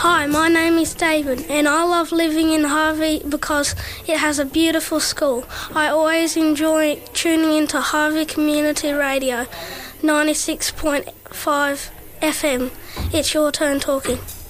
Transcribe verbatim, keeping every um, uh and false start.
Hi, my name is David and I love living in Harvey because it has a beautiful school. I always enjoy tuning into Harvey Community Radio ninety-six point five F M. It's your turn talking.